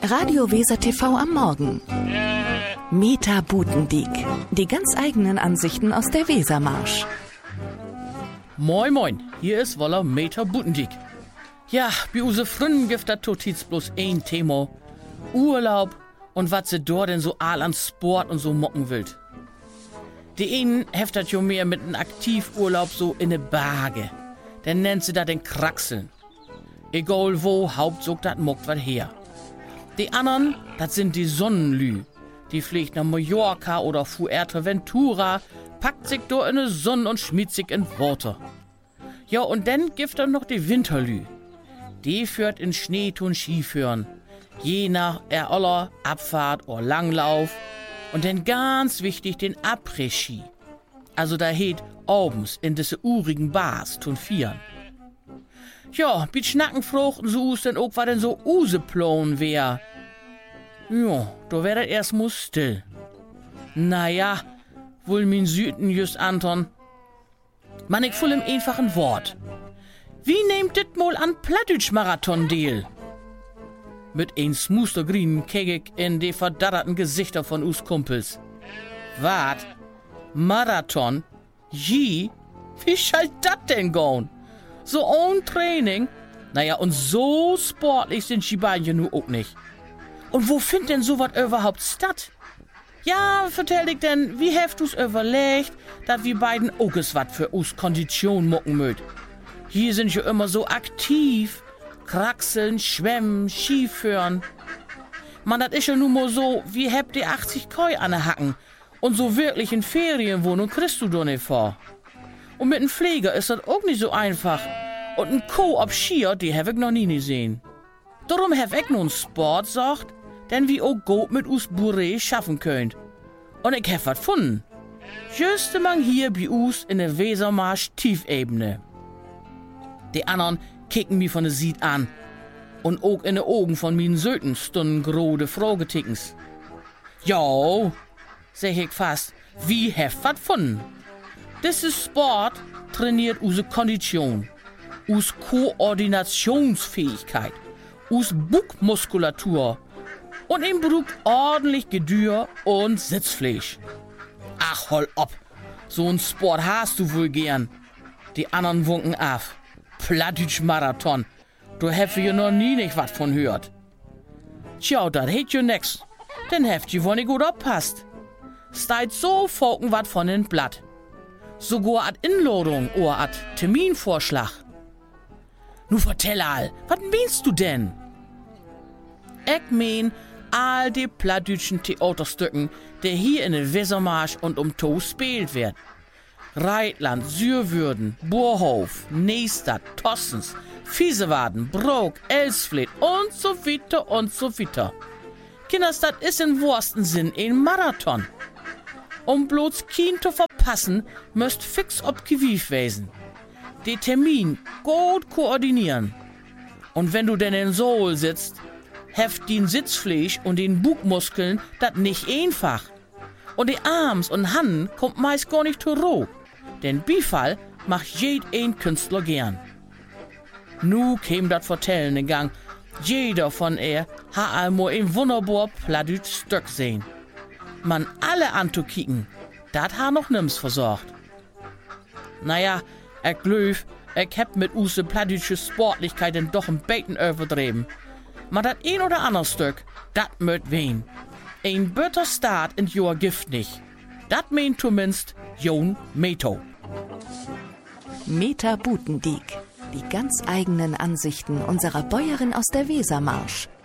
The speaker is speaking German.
Radio Weser TV am Morgen. Meta Butendiek. Die ganz eigenen Ansichten aus der Wesermarsch. Moin moin, hier ist Woller Meta Butendiek. Ja, bei use Fründen gibt das totiz bloß ein Thema. Urlaub und was sie dort denn so all an Sport und so mocken will. Die einen heftet jo mehr mit einem Aktivurlaub so in ne Berge. Dann nennt sie da den Kraxeln. Egal wo, Hauptzug dat mockt wat her. Die anderen, das sind die Sonnenlü. Die fliegt nach Mallorca oder Fuerteventura, packt sich da in ne Sonne und schmied sich in Worte. Ja, und dann gibt dann noch die Winterlü. Die führt in Schneetun Skiführen. Je nach aller Abfahrt oder Langlauf. Und dann ganz wichtig den Après-Ski. Also da heet abends in diese urigen Bars tun Vieren. Ja, mit Schnacken fruchten so denn auch, was denn so Useplan wär. Ja, da wär das erst mal still. Naja, wohl min Süden just Anton. Man, ich voll im einfachen Wort. Wie nehmt dit mal an Plattdütsch-Marathon deal? Mit ein smoothergrünen Kegek in de verdarrten Gesichter von us Kumpels. Wat? Marathon? Wie schall dat denn gehen? So ohne Training? Naja, und so sportlich sind die beiden nu auch nicht. Und wo findet denn sowas überhaupt statt? Ja, vertell dich denn, wie heft du's überlegt, dass wir beiden auch wat für us Kondition mucken möt? Hier sind ja immer so aktiv. Kraxeln, schwemmen, Skiführen. Man, das ist ja nun mal so, wie habt ihr 80 Koi an der Hacken. Und so wirklich in Ferienwohnung kriegst du doch nicht vor. Und mit einem Pfleger ist das auch nicht so einfach. Und ein Co ob Skier, die hab ich noch nie gesehen. Darum hab ich nun Sport sagt, denn wie auch gut mit us Bourré schaffen könnt. Und ich hab wat gefunden. Just man hier bei us in der Wesermarsch Tiefebene. Die anderen kicken mich von der Sied an. Und auch in den Augen von min Söten stunden grode Fragetickens. Jo, sag ich fast, wie heft wat gefunden. Dieses Sport trainiert use Kondition, us Koordinationsfähigkeit, us Buckmuskulatur und ihm brucht ordentlich Gedür und Sitzfleisch. Ach, hol ob, so ein Sport hast du wohl gern. Die anderen wunken af. Plattdütsch-Marathon, du heft ja noch nie nicht wat von hört. Tja, dat heet jo nix, denn heft je wohl nicht gut oppasst. Steit so folgen wat von den Blatt. Sogar ad Inladung oder ad Terminvorschlag. Nu vertell all, wat meinst du denn? Ich mein, all die plattdütschen Theaterstücken, der hier in der Wesermarsch und to spielt werden. Reitland, Sürwürden, Burhof, Neestadt, Tossens, Viesewaden, Brook, Elsfleth und so weiter und so weiter. Kinders, das ist in wahrsten Sinn ein Marathon. Um bloß kein zu verpassen, müsst fix ob Gewief wesen. Den Termin gut koordinieren. Und wenn du denn in Sohl sitzt, heft den Sitzfleisch und den Bugmuskeln dat nicht einfach. Und die Arms und Hannen kommt meist gar nicht zur Ruhe. Denn Bifall macht ein Künstler gern. Nu käm dat Vertellen in Gang. Jeder von ha einmal ein wunderbar plattdütsch Stück sehen. Man alle anzukicken, dat ha noch nims versorgt. Naja, ich glaub, ich hab mit use plattdütsche Sportlichkeit denn doch ein Beten übertrieben. Maar dat ein oder ander Stück, dat möt wen. Ein better Start in joa Gift nicht. Dat meint zumindest Jon Meto. Meta Butendiek. Die ganz eigenen Ansichten unserer Bäuerin aus der Wesermarsch.